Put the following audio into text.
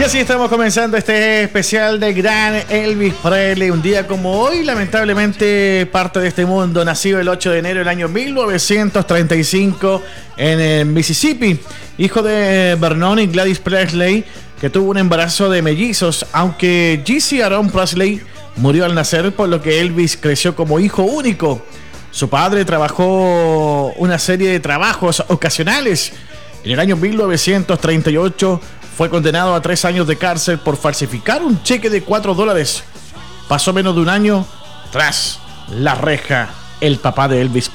Y así estamos comenzando este especial de gran Elvis Presley. Un día como hoy, lamentablemente, parte de este mundo. Nacido el 8 de enero del año 1935 en Mississippi. Hijo de Vernon y Gladys Presley, que tuvo un embarazo de mellizos. Aunque Jesse Aaron Presley murió al nacer, por lo que Elvis creció como hijo único. Su padre trabajó una serie de trabajos ocasionales. En el año 1938 fue condenado a 3 años de cárcel por falsificar un cheque de $4. Pasó menos de un año tras la reja el papá de Elvis